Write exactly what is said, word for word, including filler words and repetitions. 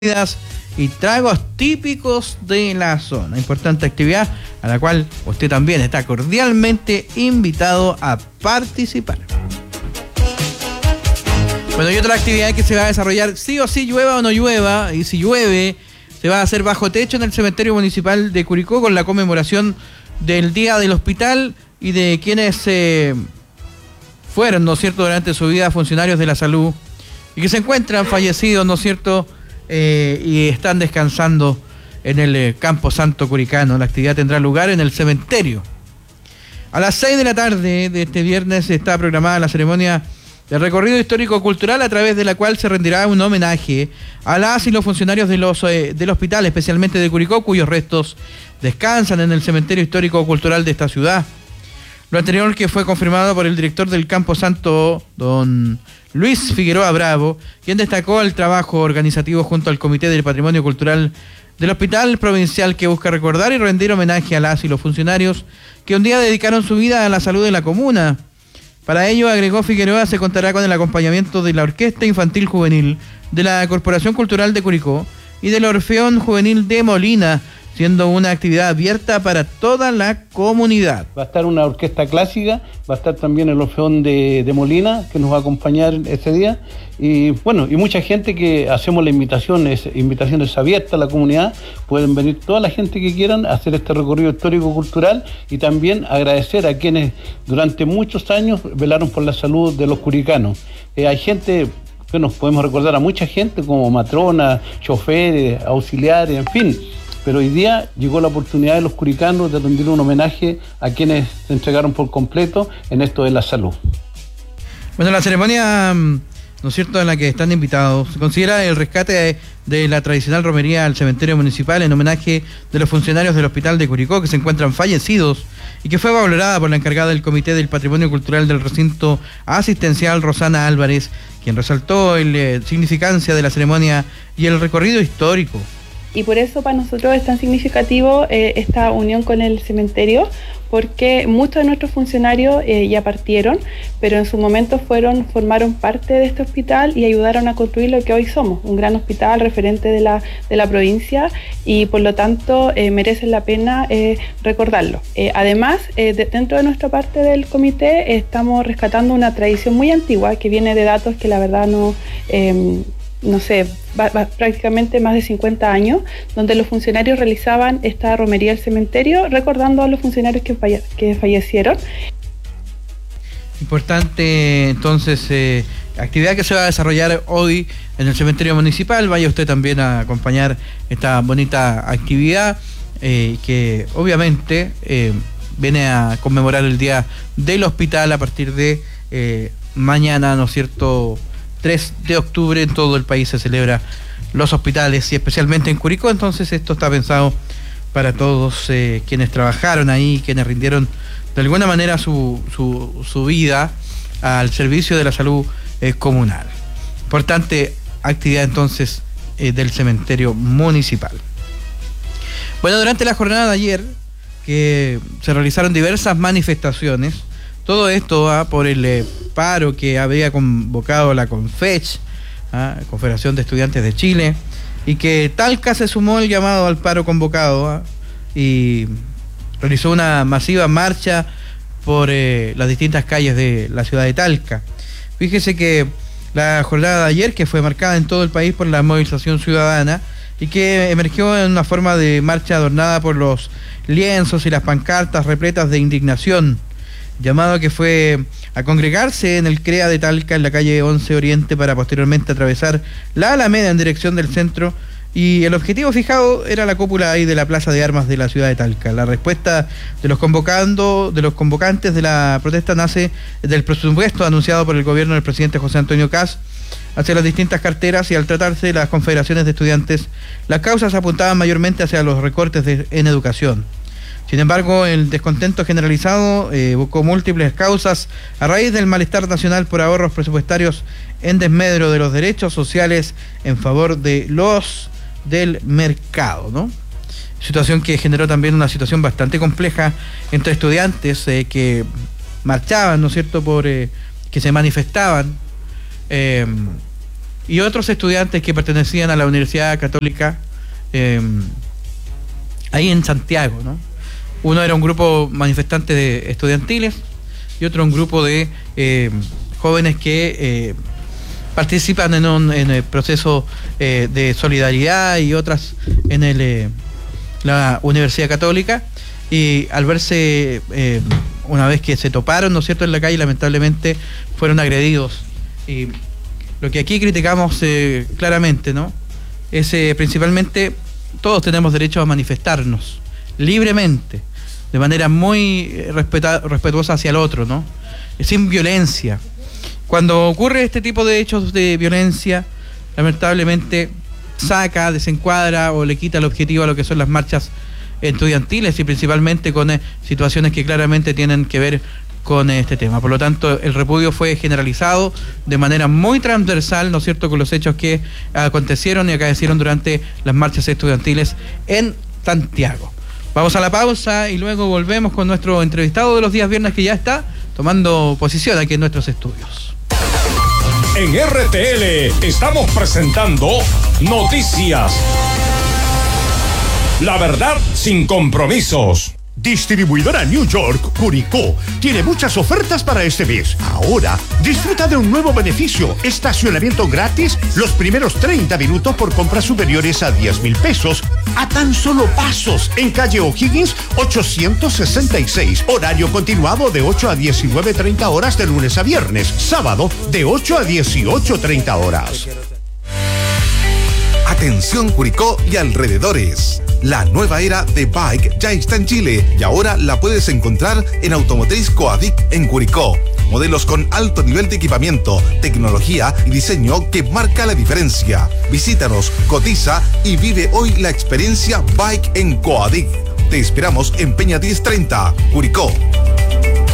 y tragos típicos de la zona. Importante actividad a la cual usted también está cordialmente invitado a participar. Bueno, y otra actividad que se va a desarrollar sí o sí, llueva o no llueva, y si llueve se va a hacer bajo techo en el cementerio municipal de Curicó con la conmemoración del Día del Hospital y de quienes eh, fueron, ¿no es cierto?, durante su vida funcionarios de la salud y que se encuentran fallecidos, ¿no es cierto?, Eh, y están descansando en el eh, Campo Santo Curicano. La actividad tendrá lugar en el cementerio. A las seis de la tarde de este viernes está programada la ceremonia de recorrido histórico-cultural a través de la cual se rendirá un homenaje a las y los funcionarios de los, eh, del hospital, especialmente de Curicó, cuyos restos descansan en el cementerio histórico-cultural de esta ciudad. Lo anterior que fue confirmado por el director del Campo Santo, don Luis Figueroa Bravo, quien destacó el trabajo organizativo junto al Comité del Patrimonio Cultural del Hospital Provincial que busca recordar y rendir homenaje a las y los funcionarios que un día dedicaron su vida a la salud de la comuna. Para ello, agregó Figueroa, se contará con el acompañamiento de la Orquesta Infantil Juvenil de la Corporación Cultural de Curicó y del Orfeón Juvenil de Molina, siendo una actividad abierta para toda la comunidad. Va a estar una orquesta clásica, va a estar también el Orfeón de, de Molina, que nos va a acompañar ese día, y bueno, y mucha gente que hacemos la invitación, es, invitaciones abiertas a la comunidad, pueden venir toda la gente que quieran a hacer este recorrido histórico-cultural y también agradecer a quienes durante muchos años velaron por la salud de los curicanos. Eh, hay gente que nos podemos recordar a mucha gente como matronas, choferes, auxiliares, en fin. Pero hoy día llegó la oportunidad de los curicanos de rendir un homenaje a quienes se entregaron por completo en esto de la salud. Bueno, la ceremonia, ¿no es cierto?, en la que están invitados, se considera el rescate de, de la tradicional romería al cementerio municipal en homenaje de los funcionarios del Hospital de Curicó que se encuentran fallecidos y que fue valorada por la encargada del Comité del Patrimonio Cultural del Recinto Asistencial, Rosana Álvarez, quien resaltó la eh, significancia de la ceremonia y el recorrido histórico. Y por eso para nosotros es tan significativo eh, esta unión con el cementerio, porque muchos de nuestros funcionarios eh, ya partieron, pero en su momento fueron, formaron parte de este hospital y ayudaron a construir lo que hoy somos, un gran hospital referente de la, de la provincia, y por lo tanto eh, merecen la pena eh, recordarlo. Eh, además, eh, de, dentro de nuestra parte del comité eh, estamos rescatando una tradición muy antigua que viene de datos que la verdad no... Eh, no sé, va, va, prácticamente más de cincuenta años, donde los funcionarios realizaban esta romería al cementerio, recordando a los funcionarios que, falle, que fallecieron. Importante, entonces, eh, actividad que se va a desarrollar hoy en el cementerio municipal. Vaya usted también a acompañar esta bonita actividad, eh, que obviamente eh, viene a conmemorar el Día del Hospital a partir de eh, mañana, ¿no es cierto?, tres de octubre. En todo el país se celebra los hospitales y especialmente en Curicó, entonces esto está pensado para todos eh, quienes trabajaron ahí, quienes rindieron de alguna manera su, su, su vida al servicio de la salud eh, comunal. Importante actividad entonces eh, del cementerio municipal. Bueno, durante la jornada de ayer que se realizaron diversas manifestaciones. Todo esto va por el eh, paro que había convocado la CONFECH, ¿ah? Confederación de Estudiantes de Chile, y que Talca se sumó el llamado al paro convocado, ¿ah? y realizó una masiva marcha por eh, las distintas calles de la ciudad de Talca. Fíjese que la jornada de ayer, que fue marcada en todo el país por la movilización ciudadana y que emergió en una forma de marcha adornada por los lienzos y las pancartas repletas de indignación, llamado que fue a congregarse en el CREA de Talca en la calle once Oriente para posteriormente atravesar la Alameda en dirección del centro, y el objetivo fijado era la cúpula ahí de la Plaza de Armas de la ciudad de Talca. La respuesta de los convocando, de los convocantes de la protesta nace del presupuesto anunciado por el gobierno del presidente José Antonio Kast hacia las distintas carteras, y al tratarse de las confederaciones de estudiantes, las causas apuntaban mayormente hacia los recortes de, en educación. Sin embargo, el descontento generalizado eh, buscó múltiples causas a raíz del malestar nacional por ahorros presupuestarios en desmedro de los derechos sociales en favor de los del mercado, ¿no? Situación que generó también una situación bastante compleja entre estudiantes eh, que marchaban, ¿no es cierto?, por eh, que se manifestaban eh, y otros estudiantes que pertenecían a la Universidad Católica eh, ahí en Santiago, ¿no? Uno era un grupo manifestante de estudiantiles y otro un grupo de eh, jóvenes que eh, participan en un en el proceso eh, de solidaridad y otras en el eh, la Universidad Católica, y al verse eh, una vez que se toparon, ¿no es cierto?, en la calle, lamentablemente fueron agredidos. Y lo que aquí criticamos eh, claramente, ¿no?, es eh, principalmente todos tenemos derecho a manifestarnos libremente, de manera muy respeta, respetuosa hacia el otro, ¿no?, sin violencia. Cuando ocurre este tipo de hechos de violencia, lamentablemente saca, desencuadra o le quita el objetivo a lo que son las marchas estudiantiles, y principalmente con eh, situaciones que claramente tienen que ver con eh, este tema. Por lo tanto, el repudio fue generalizado de manera muy transversal, ¿no es cierto?, con los hechos que acontecieron y acaecieron durante las marchas estudiantiles en Santiago. Vamos a la pausa y luego volvemos con nuestro entrevistado de los días viernes, que ya está tomando posición aquí en nuestros estudios. En R T L estamos presentando Noticias. La verdad sin compromisos. Distribuidora New York, Curicó, tiene muchas ofertas para este mes. Ahora, disfruta de un nuevo beneficio: estacionamiento gratis los primeros treinta minutos por compras superiores a diez mil pesos, a tan solo pasos, en calle O'Higgins ochocientos sesenta y seis. Horario continuado de ocho a diecinueve treinta horas de lunes a viernes. Sábado de ocho a dieciocho treinta horas. Atención Curicó y alrededores. La nueva era de Bike ya está en Chile y ahora la puedes encontrar en Automotriz Coadic en Curicó. Modelos con alto nivel de equipamiento, tecnología y diseño que marca la diferencia. Visítanos, cotiza y vive hoy la experiencia Bike en Coadic. Te esperamos en Peña diez treinta, Curicó.